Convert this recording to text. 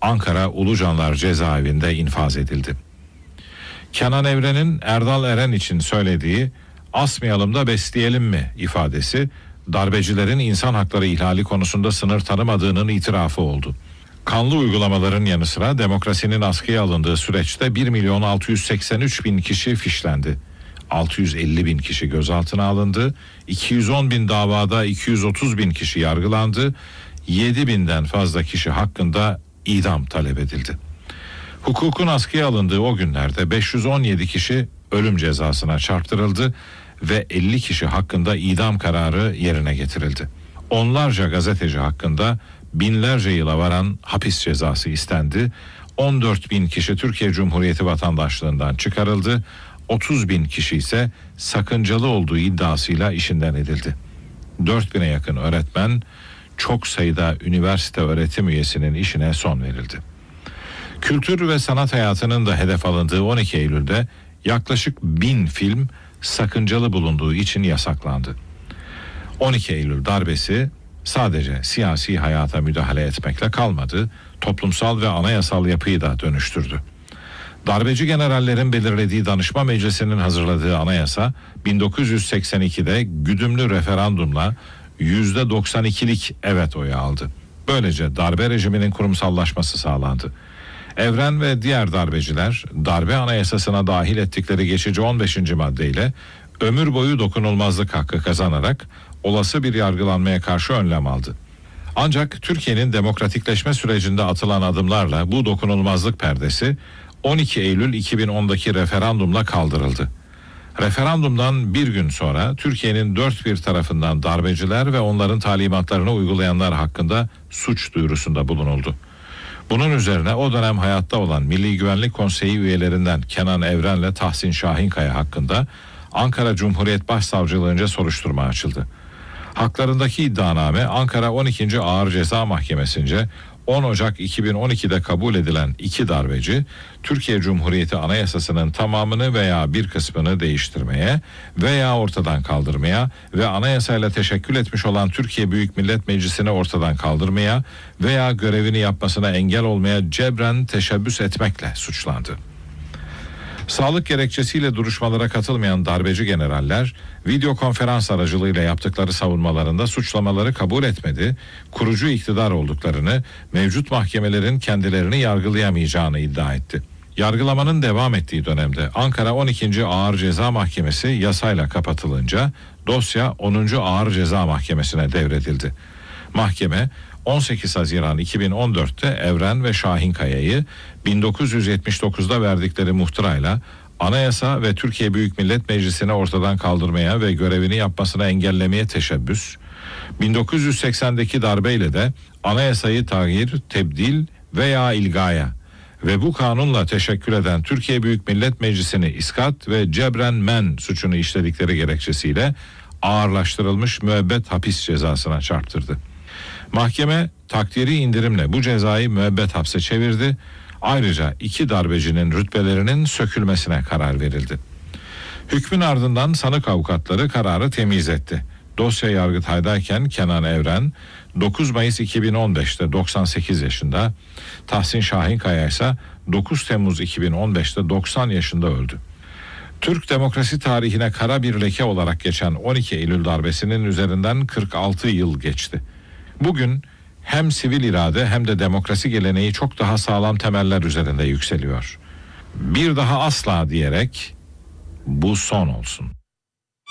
Ankara Ulucanlar cezaevinde infaz edildi. Kenan Evren'in Erdal Eren için söylediği "asmayalım da besleyelim mi" ifadesi darbecilerin insan hakları ihlali konusunda sınır tanımadığının itirafı oldu. Kanlı uygulamaların yanı sıra demokrasinin askıya alındığı süreçte 1.683.000 kişi fişlendi. 650.000 kişi gözaltına alındı. 210.000 davada 230.000 kişi yargılandı. 7.000'den fazla kişi hakkında idam talep edildi. Hukukun askıya alındığı o günlerde 517 kişi ölüm cezasına çarptırıldı ve 50 kişi hakkında idam kararı yerine getirildi. Onlarca gazeteci hakkında binlerce yıla varan hapis cezası istendi. 14.000 kişi Türkiye Cumhuriyeti vatandaşlığından çıkarıldı. 30.000 kişi ise sakıncalı olduğu iddiasıyla işinden edildi. 4.000'e yakın öğretmen, çok sayıda üniversite öğretim üyesinin işine son verildi. Kültür ve sanat hayatının da hedef alındığı 12 Eylül'de yaklaşık 1000 film sakıncalı bulunduğu için yasaklandı. 12 Eylül darbesi sadece siyasi hayata müdahale etmekle kalmadı, toplumsal ve anayasal yapıyı da dönüştürdü. Darbeci generallerin belirlediği Danışma Meclisi'nin hazırladığı anayasa 1982'de güdümlü referandumla %92'lik evet oyu aldı. Böylece darbe rejiminin kurumsallaşması sağlandı. Evren ve diğer darbeciler darbe anayasasına dahil ettikleri geçici 15. maddeyle ömür boyu dokunulmazlık hakkı kazanarak olası bir yargılanmaya karşı önlem aldı. Ancak Türkiye'nin demokratikleşme sürecinde atılan adımlarla bu dokunulmazlık perdesi 12 Eylül 2010'daki referandumla kaldırıldı. Referandumdan bir gün sonra Türkiye'nin dört bir tarafından darbeciler ve onların talimatlarını uygulayanlar hakkında suç duyurusunda bulunuldu. Bunun üzerine o dönem hayatta olan Milli Güvenlik Konseyi üyelerinden Kenan Evren'le Tahsin Şahinkaya hakkında Ankara Cumhuriyet Başsavcılığınca soruşturma açıldı. Haklarındaki iddianame Ankara 12. Ağır Ceza Mahkemesi'nce 10 Ocak 2012'de kabul edilen iki darbeci, Türkiye Cumhuriyeti Anayasası'nın tamamını veya bir kısmını değiştirmeye veya ortadan kaldırmaya ve anayasayla teşekkül etmiş olan Türkiye Büyük Millet Meclisi'ni ortadan kaldırmaya veya görevini yapmasına engel olmaya cebren teşebbüs etmekle suçlandı. Sağlık gerekçesiyle duruşmalara katılmayan darbeci generaller, video konferans aracılığıyla yaptıkları savunmalarında suçlamaları kabul etmedi, kurucu iktidar olduklarını, mevcut mahkemelerin kendilerini yargılayamayacağını iddia etti. Yargılamanın devam ettiği dönemde Ankara 12. Ağır Ceza Mahkemesi yasayla kapatılınca dosya 10. Ağır Ceza Mahkemesi'ne devredildi. Mahkeme 18 Haziran 2014'te Evren ve Şahinkaya'yı 1979'da verdikleri muhtırayla anayasa ve Türkiye Büyük Millet Meclisi'ni ortadan kaldırmaya ve görevini yapmasına engellemeye teşebbüs, 1980'deki darbeyle de anayasayı tağyir, tebdil veya ilgaya ve bu kanunla teşekkül eden Türkiye Büyük Millet Meclisi'ni iskat ve cebren men suçunu işledikleri gerekçesiyle ağırlaştırılmış müebbet hapis cezasına çarptırdı. Mahkeme takdiri indirimle bu cezayı müebbet hapse çevirdi. Ayrıca iki darbecinin rütbelerinin sökülmesine karar verildi. Hükmün ardından sanık avukatları kararı temyiz etti. Dosya Yargıtay'dayken Kenan Evren 9 Mayıs 2015'te 98 yaşında, Tahsin Şahinkaya ise 9 Temmuz 2015'te 90 yaşında öldü. Türk demokrasi tarihine kara bir leke olarak geçen 12 Eylül darbesinin üzerinden 46 yıl geçti. Bugün hem sivil irade hem de demokrasi geleneği çok daha sağlam temeller üzerinde yükseliyor. Bir daha asla diyerek bu son olsun.